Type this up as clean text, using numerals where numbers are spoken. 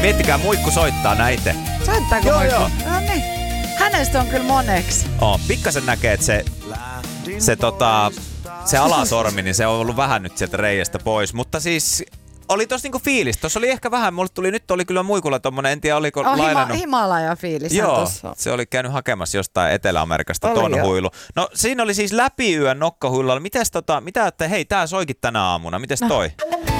miettikää, Muikku soittaa näitä. Soittaako Joo, Muikku? joo. No niin. Hänestä on kyllä moneksi. Pikkasen näkee, että se alasormi, niin se on ollut vähän nyt sieltä reiästä pois. Mutta siis oli tossa niinku fiilis. Tossa oli ehkä vähän, nyt oli kyllä Muikulla tommonen, en tiedä oliko lainannut. Himalaja-fiilis. Joo, se oli käynyt hakemassa jostain Etelä-Amerikasta ton huilu. No siinä oli siis läpi yön nokkahuilulla. Mitä että hei, tää soikin tänä aamuna. Mites toi?